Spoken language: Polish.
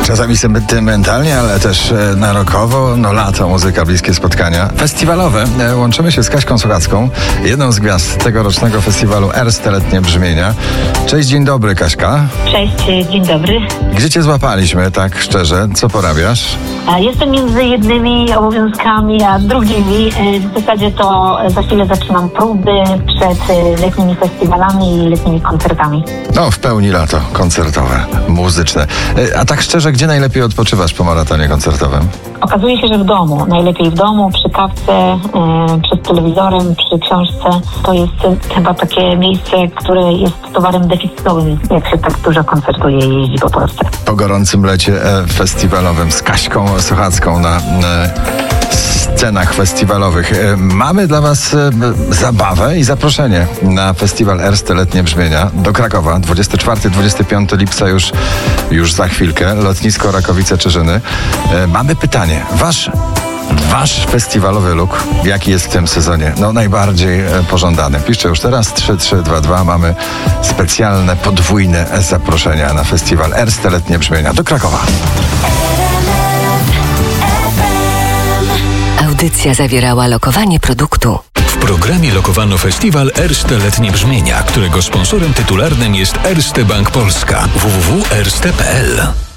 Czasami sentymentalnie, ale też narokowo. No lato, muzyka, bliskie spotkania. Festiwalowe. Łączymy się z Kaśką Sochacką, jedną z gwiazd tegorocznego festiwalu Erste Letnie Brzmienia. Cześć, dzień dobry, Kaśka. Cześć, dzień dobry. Gdzie cię złapaliśmy, tak szczerze? Co porabiasz? Jestem między jednymi obowiązkami a drugimi. W zasadzie to za chwilę zaczynam próby przed letnimi festiwalami i letnimi koncertami. No, w pełni lato koncertowe, muzyczne. A tak szczerze, gdzie najlepiej odpoczywasz po maratonie koncertowym? Okazuje się, że w domu. Najlepiej w domu, przy kawce, przed telewizorem, przy książce. To jest chyba takie miejsce, które jest towarem deficytowym, jak się tak dużo koncertuje i jeździ po Polsce. Po gorącym lecie festiwalowym z Kaśką Sochacką na scenach festiwalowych. Mamy dla Was zabawę i zaproszenie na festiwal Erste Letnie Brzmienia do Krakowa. 24-25 lipca już za chwilkę. Lotnisko Rakowice-Czerzyny. Mamy pytanie. Wasz festiwalowy look, jaki jest w tym sezonie? No najbardziej pożądany. Piszcie już teraz 3322. Mamy specjalne, podwójne zaproszenia na festiwal Erste Letnie Brzmienia do Krakowa. Audycja zawierała lokowanie produktu. W programie lokowano festiwal Erste Letnie Brzmienia, którego sponsorem tytularnym jest Erste Bank Polska. www.erste.pl